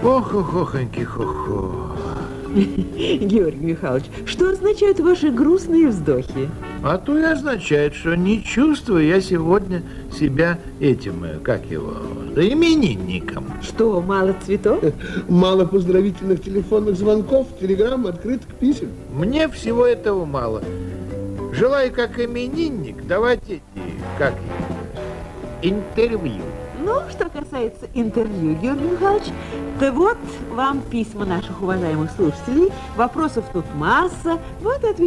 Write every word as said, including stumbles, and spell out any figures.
Ох, ох, охоньки, хо-хо. Георгий Михайлович, что означают ваши грустные вздохи? А то и означает, что не чувствую я сегодня себя этим, э, как его, да именинником. Что, мало цветов? Мало поздравительных телефонных звонков, телеграмм, открыток, писем. Мне всего этого мало. Желаю как именинник давать эти, как их, интервью. Ну, что касается интервью, Георгий Михайлович, то вот вам письма наших уважаемых слушателей. Вопросов тут масса. Вот ответ.